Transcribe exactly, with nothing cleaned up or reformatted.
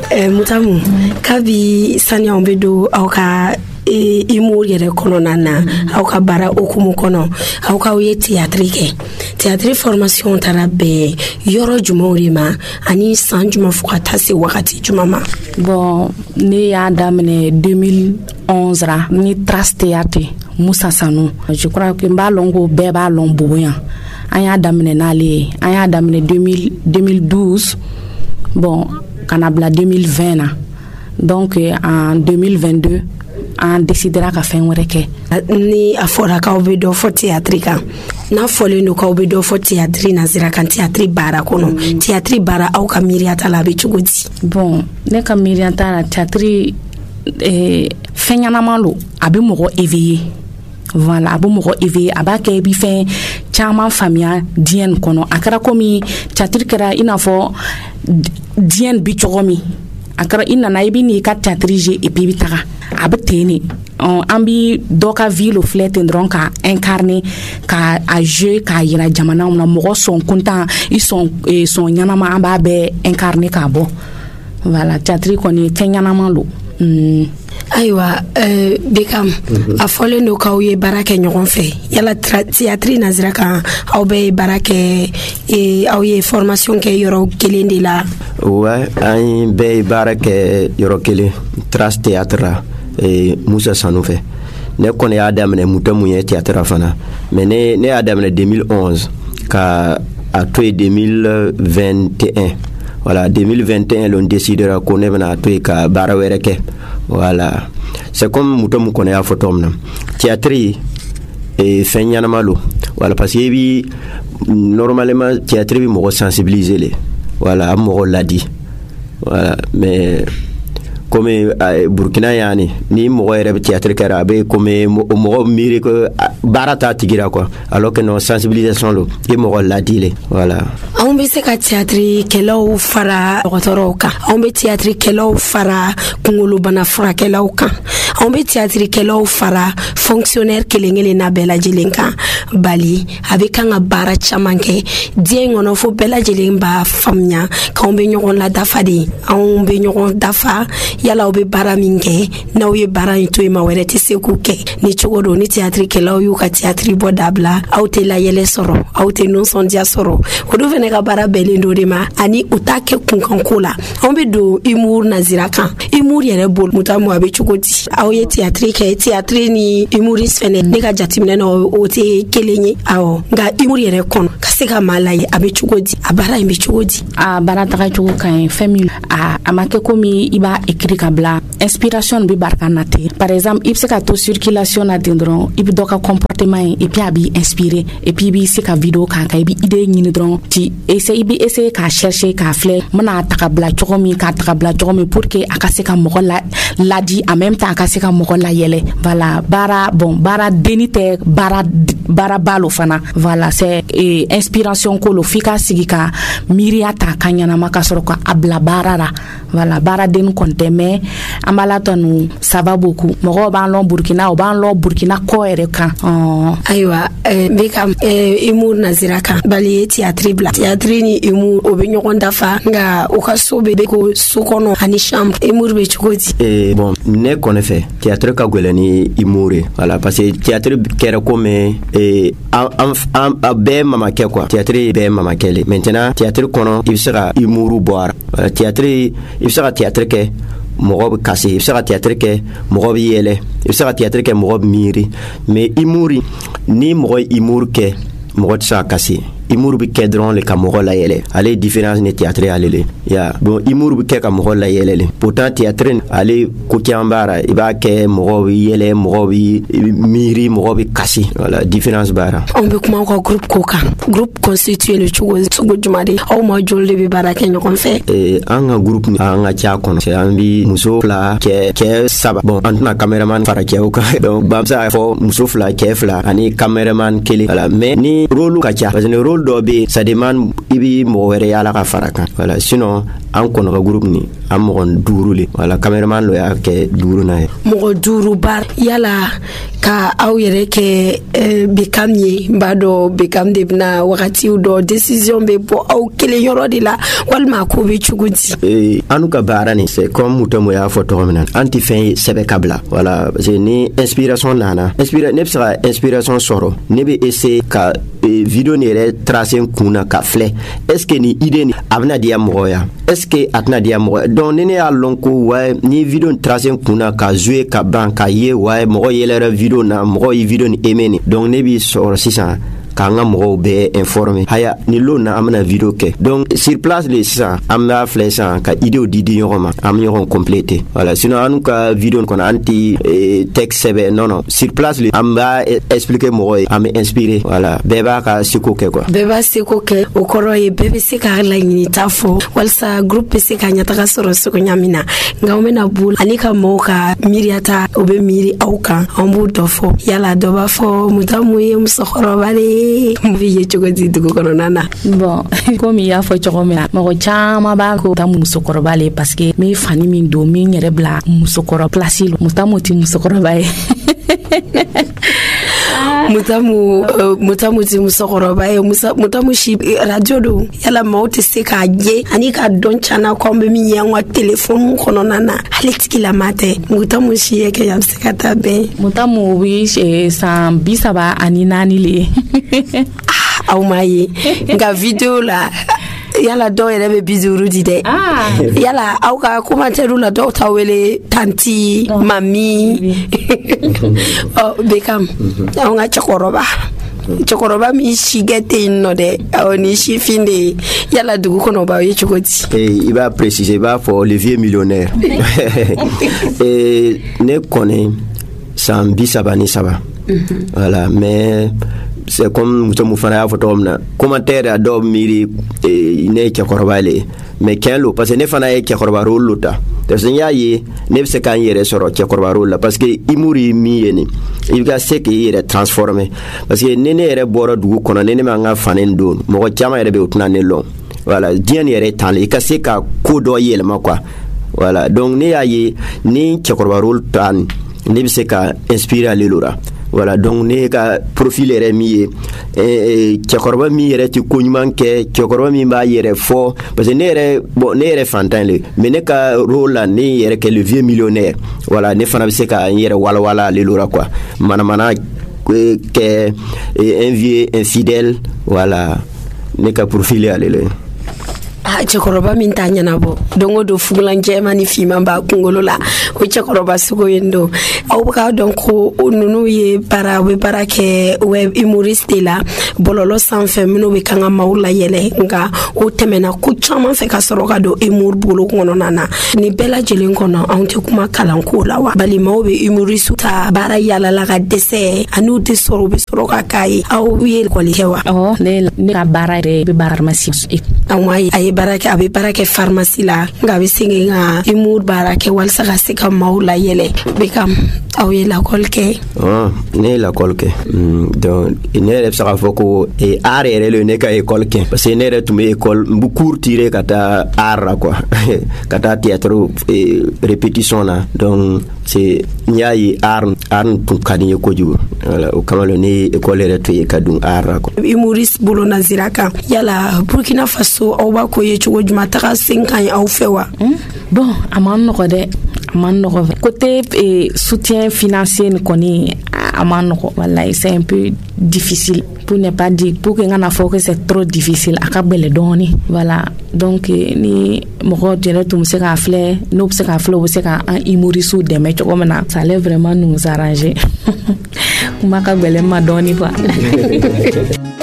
eh, Mutamu kabi sanya on be do awka e imu yere kono nana awka bara okumu kono awka ye théâtre ke théâtre formation tarabe yoro jumorima ani san juma fukata se wakati juma ma. Bon ne ya damene deux mille onze ra ni Trace Théâtre Moussa Sanou. Je crois que mbalongo beba lomboyan aya damene nale aya damene deux mille douze. Bon kanabla deux mille vingt na. Donc en deux mille vingt-deux on décidera ka fen were ke ni afora ka obe do fo théâtre kan na fole no ka obe do fo théâtre na zira kan théâtre bara kono mm. théâtre bara au ka miriata la be chugodi. Bon ne ka miriata la théâtre eh fenyana malo abi mo éveiller. Voilà abo mo éveiller abake bi fen chama famia dien kono akara komi théâtre kera inafo dien bi chogomi akara ina na ibi ni ka théâtre et puis bitaka abteni on ambi doka ville flet ndron ka incarner ka a jeu ka yira jamana na mo son content ils sont ils sont nyanama amba be incarner ka bo. Voilà théâtre koni kenyanama lo. Mm. Aywa euh Bekam mm-hmm. a fole no kawye barake nyon fe yala théâtre nazira kan awbe barake e awye formation ke yoro kelende la. Ouais ay be barake yoro kele Trace Théâtre et Moussa Sanou fait ne connaît Adam ne Mutamu ye théâtre fana mais ne ne Adam ne deux mille onze ka à toi deux mille vingt et un. Voilà deux mille vingt et un l'on décidera qu'on est na toi ka barawereke. Voilà c'est comme Mutamu connaît a photo na théâtre et fenyana malo. Voilà parce que bi normalement théâtre bi mo sensibiliser les. Voilà mo l'a dit. Voilà mais comme uh, Burkina yani ni mo rebe théâtre karabe comme mo mire que barata tigira quoi alors que non sensibilisation lo et mo la dile. Voilà on be se ka théâtre kelo fara otoroka on be théâtre kelo fara kungulu bana fara kelo kan on be théâtre kelo fara fonctionnaire kelengele na bela jelenka bali avec un bara chamanke dien ono fo bela jelemba famnya ka on be nyon la dafadi on be nyon dafa yala obe bara minge na oye bara into ma were te sekuke ni chogodo ni théâtre ke la oyu ka théâtre bodabla auté la yele soro auté non son dia soro odo vene ka bara belendo de ma ani utake kunkankula ombe do imur nazira kan imur yere bol mutamu abe chogodi aoye théâtre ke théâtre ni imuris fene ne ka jatimne no ote kelenyi awo nga imur yere kon kaseka malai abe chogodi abara imbe chogodi a bara ta chogo kan family a amake komi iba kabla inspiration bi barkanate par exemple il se ka to circulation na dindron il doka comportement et puis abi inspiré et puis bi se ka vidéo ka ka bi idée ni dron ti essayer bi essayer ka chercher ka fleur mana takabla chokomi ka takabla chokomi pour que akase ka mo la la di en même temps akase ka mo la yele. Voilà bara bon bara denite bara bara balo fana. Voilà c'est eh, inspiration ko lo fika sigika miriata kanyana makasoro ka abla barara. Voilà bara den konte mais amalatonu ça va beaucoup mo ba lon Burkina o ba lon Burkina ko ere kan oh. Aywa eh, Bekam eh, imur naziraka bali théâtre bla théâtre ni imur obenyo kondafa nga okasobe beko sukono ani chambre imur be chukoti eh bon ne connaît fait théâtre ka golani imure. Voilà parce que théâtre kera comme eh am am be mama ke quoi théâtre be mama kele maintenant théâtre kono il sera imuru boire. Voilà, théâtre il sera théâtre ke mogob kasi il sera théâtre ke mogob yele il sera théâtre ke mogob miri mais imuri ni mogob imur ke mogob sa kasi imur bi kedron le kamoro la yele ale différence ne théâtre alele ya bon imur bi ke kamoro la yele pourtant théâtre ale ko kiambara iba ke mogob yele mogob miri mogob kasi. Voilà différence bara on be kuma ko groupe koka groupe constitué le chugo chugo jumade o ma jolde be bara ke nyon fait eh anga groupe anga cha kono c'est ambi muso fla ke ke saba bon antna cameraman fara ke o ka donc bamsa fo muso fla ke fla ani cameraman kele. Voilà mais ni rôle ka cha parce que rôle dobe ça demande ibi mo wéré ala ka faraka. Voilà sinon an kɔnɔ ka groupe ni an mɔgɔ duuru le wala cameraman lo y'a kɛ duuru na ye mɔgɔ duuru bar yala ka aw yɛrɛ kɛ eh, Bekam ye n b'a dɔn Bekam de bɛna wagatiw dɔ décision bɛ bɔ aw kelen yɔrɔ de la walima ko bɛ cogo di eh, anu ka baara ni c'est comme Mutemu y'a fɔ tɔgɔ min na an tɛ fɛn ye sɛbɛ ka bila voilà parce que ni inspiration nana inspira ne bɛ se ka inspiration sɔrɔ ne bɛ essayer ka eh, video ni yɛrɛ tracer kun na ka filɛ est-ce que ni idée ni a bɛna diya mɔgɔ ya est-ce que a tɛna diya mɔgɔ donc ni ne y'a lɔn ko ouais ni video ni tracer kun na ka jouer ka ban ka ye ouais mɔgɔ yɛlɛra video na mɔgɔ ye video ni aimé ni donc ne b'i sɔrɔ sisan k'an ka mɔgɔw bɛɛ informer haya ni lo na an bɛna video kɛ donc sur place le sisan an b'a filɛ sisan ka idéw di di ɲɔgɔn ma an bɛ ɲɔgɔn compléter voilà sinon an ka video kɔnɔ an tɛ eh, texte sɛbɛn non non sur place le an b'a expliquer mɔgɔ ye an bɛ inspirer voilà bɛɛ b'a ka seko kɛ quoi bɛɛ b'a seko kɛ o kɔrɔ ye bɛɛ bɛ se k'a laɲinita fɔ walasa groupe bɛ se ka ɲɛtaga sɔrɔ cogoya min na nka an bɛna bolo ani ka mɔgɔw ka miiriyata o bɛ miiri aw kan an b'o dɔ fɔ yala dɔ b'a fɔ Mutamu ye musokɔrɔba de ye mbi ye cogo di dugu kɔnɔna na bon komi y'a fɔ cogo min na mɔgɔ caman b'a ko ta musokɔrɔba le parce que mi fani min don min yɛrɛ bila musokɔrɔ place lo Mutamu ti musokɔrɔba ye Mutamu uh, Mutamu ti musokɔrɔba ye Mutamu si radio do yala maaw tɛ se k'a ye ani ka dɔn cana ko an bɛ min ye an ka téléphone kɔnɔna na hali tigilama tɛ Mutamu si ye kɛ a bɛ se ka taa bɛn Mutamu bɛ san bi saba ani naani le aw m'a ye nka video la yala dɔw yɛrɛ bɛ bi duuru di dɛ yala aw ka commentaire la dɔw ta wele tanti mami oh Bekam aw ka cɛkɔrɔba cɛkɔrɔba min si kɛ tɛ yen nɔ dɛ aw ni sifin de yala dugu kɔnɔ b'aw ye cogo di i b'a préciser i b'a fɔ le vieux millionnaire ne kɔni san bi saba ni saba voilà mais c'est comme Mutamu fana y'a fɔ tɔgɔ min na commentaire a dɔw miiri ne ye cɛkɔrɔba le mais tiɲɛ lo parce que ne fana ye cɛkɔrɔba rôle lo ta parce que n y'a ye ne bɛ se k'an yɛrɛ sɔrɔ cɛkɔrɔba rôle la parce que humour ye min ye nin i ka se k'i yɛrɛ transformer parce que ni ne yɛrɛ bɔra dugu kɔnɔ ni ne ma n ka fani don mɔgɔ caman yɛrɛ bɛ o tɛna ne lɔn voilà diɲɛ nin yɛrɛ tan le i ka se ka ko dɔ yɛlɛma quoi voilà donc ne y'a ye ni cɛkɔrɔba rôle ta nin ne bɛ se ka inspirer ale lo la voilà donc ne ka profil yɛrɛ min ye eh, cɛkɔrɔba min yɛrɛ tɛ ko ɲuman kɛ cɛkɔrɔba min b'a yɛrɛ fɔ parce que ne yɛrɛ bon ne yɛrɛ fantan le mais ne ka rôle la ne yɛrɛ kɛ le vieux millionnaire voilà ne fana bɛ se ka n yɛrɛ walawala ale la quoi manamana kɛ un vieux infidèle voilà ne ka profil ye ale le ah cɛkɔrɔba min t'a ɲɛnabɔ don o don fugulan jɛman ni finman b'a kunkolo la o cɛkɔrɔba sugu yen don aw bɛ k'a dɔn ko ninnu ye baara u bɛ baara kɛ web humoriste de la bɔlɔlɔ sanfɛ minnu bɛ kan ka maaw layɛlɛ nka o tɛmɛna ko caman fɛ ka sɔrɔ ka don humour bolo kɔnɔna na nin bɛɛ lajɛlen kɔnɔ anw tɛ kuma kalanko la wa bali maaw bɛ humoriste ta baara yalala ka dɛsɛ ani u tɛ sɔrɔ u bɛ sɔrɔ ka k'a ye aw ye école kɛ wa awɔ ne ka baara yɛrɛ bɛ baara pharmacie awɔ a ye baara kɛ a bɛ baara kɛ pharmacie la nka a bɛ segin ka humour baara kɛ walasa ka se ka maaw layɛlɛ Bekam aw ye lakɔli kɛ ne ye lakɔli kɛ donc ne yɛrɛ bɛ se k'a fɔ ko art yɛrɛ le ne ka école kɛ parce que ne yɛrɛ tun bɛ école n bɛ cours tirer ka taa art la quoi ka taa théâtre répétition na donc c'est n y'a ye art art tun ka di n ye kojugu voilà o kama ne ye école yɛrɛ to ye ka dun art la quoi humoriste bolo nazira kan yala Burkina Faso aw b'a ko ye cogo juma taga sen kan aw fɛ wa bon a man nɔgɔ dɛ a man nɔgɔ côté soutien financier ni kɔni a man nɔgɔ wallahi c'est un peu difficile pour ne pas dire pour que ngana fɔ que c'est trop difficile a ka gbɛlɛ dɔɔni voilà donc ni mɔgɔ jɛrɛ tun bɛ se k'a filɛ n'o bɛ se k'a filɛ o bɛ se ka an humoriste dɛmɛ cogo min na ça allait vraiment nous arranger kuma ka gbɛlɛ ma dɔɔni quoi